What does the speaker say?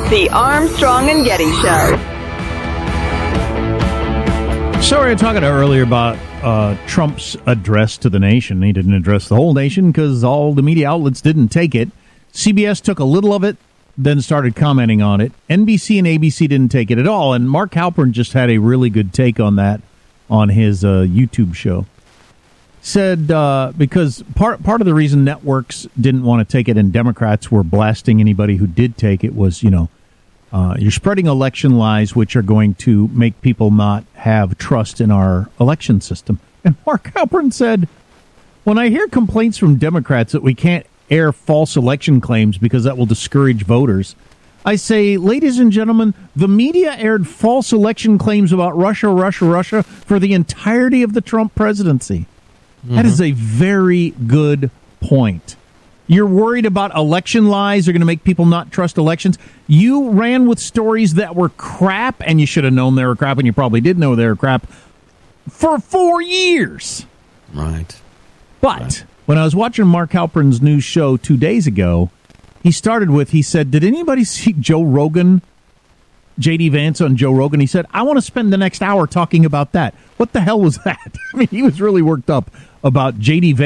The Armstrong and Getty Show. So we were talking earlier about Trump's address to the nation. He didn't address the whole nation because all the media outlets didn't take it. CBS took a little of it, then started commenting on it. NBC and ABC didn't take it at all. And Mark Halpern just had a really good take on that on his YouTube show. Said because part of the reason networks didn't want to take it and Democrats were blasting anybody who did take it was, you're spreading election lies, which are going to make people not have trust in our election system. And Mark Halpern said, when I hear complaints from Democrats that we can't air false election claims because that will discourage voters, I say, ladies and gentlemen, the media aired false election claims about Russia for the entirety of the Trump presidency. Mm-hmm. That is a very good point. You're worried about election lies are going to make people not trust elections. You ran with stories that were crap, and you should have known they were crap, and you probably did know they were crap, for 4 years. Right. But when I was watching Mark Halpern's news show 2 days ago, he said, did anybody see Joe Rogan, J.D. Vance on Joe Rogan? He said, I want to spend the next hour talking about that. What the hell was that? I mean, he was really worked up about J.D. Vance.